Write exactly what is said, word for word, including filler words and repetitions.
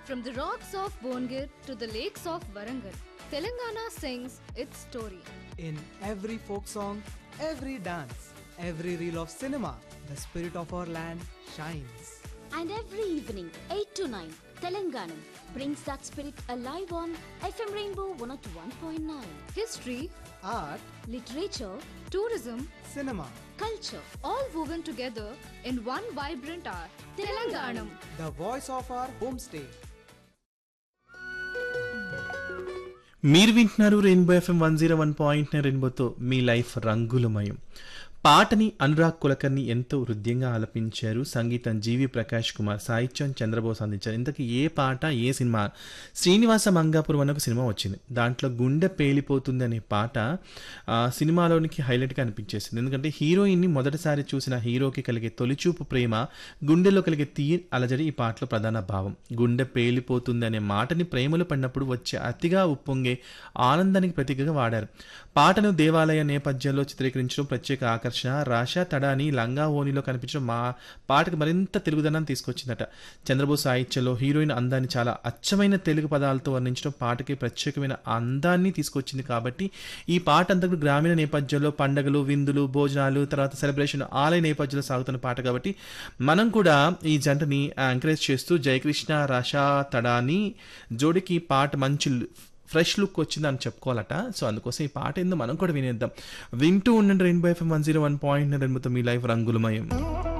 From the rocks of Bongir to the lakes of Warangal, Telangana sings its story. In every folk song, every dance, every reel of cinema, the spirit of our land shines. And every evening, eight to nine, Telangana brings that spirit alive on F M Rainbow one oh one point nine. History, Art, Literature, tourism, cinema, culture, all woven together in one vibrant art. Telanganam. the voice of our homestay. మీరు వింటున్నారు rainbow FM one zero one point nine రెయిన్బోతో మీ life రంగులమయం. పాటని అనురాగ్ కులకర్ణి ఎంతో హృదయంగా ఆలపించారు. సంగీతం జీవి ప్రకాష్ కుమార్, సాహిత్యం చంద్రబోస్ అందించారు. ఇంతకీ ఏ పాట, ఏ సినిమా? శ్రీనివాస మంగాపురం అనే ఒక సినిమా వచ్చింది. దాంట్లో గుండె పేలిపోతుంది అనే పాట ఆ, సినిమాలోనికి హైలైట్గా అనిపించేసింది. ఎందుకంటే హీరోయిన్ని మొదటిసారి చూసిన హీరోకి కలిగే తొలిచూపు ప్రేమ, గుండెలో కలిగే తీ అలజడి ఈ పాటలో ప్రధాన భావం. గుండె పేలిపోతుంది అనే మాటని ప్రేమలో పడినప్పుడు వచ్చే అతిగా ఉప్పొంగే ఆనందానికి ప్రతీకగా వాడారు. పాటను దేవాలయ నేపథ్యంలో చిత్రీకరించడం ప్రత్యేక ఆకర్షణ. రాషా తడాని లంగా ఓనిలో కనిపించడం మా పాటకు మరింత తెలుగుదనాన్ని తీసుకొచ్చిందట. చంద్రబోస్ సాహిత్యంలో హీరోయిన్ అందాన్ని చాలా అచ్చమైన తెలుగు పదాలతో వర్ణించడం పాటకి ప్రత్యేకమైన అందాన్ని తీసుకొచ్చింది. కాబట్టి ఈ పాట అంతా కూడా గ్రామీణ నేపథ్యంలో పండగలు, విందులు, భోజనాలు, తర్వాత సెలబ్రేషన్ ఆలయ నేపథ్యంలో సాగుతున్న పాట. కాబట్టి మనం కూడా ఈ జంటని ఎంకరేజ్ చేస్తూ జయకృష్ణ, రాషా తడాని జోడికి పాట మంచి ఫ్రెష్ లుక్ వచ్చిందని చెప్పుకోవాలట. సో అందుకోసం ఈ పాట ఏందో మనం కూడా వినేద్దాం. వింటూ ఉండండి rainbow FM one zero one point రెయిన్బోతో మీ లైఫ్ రంగులమయం.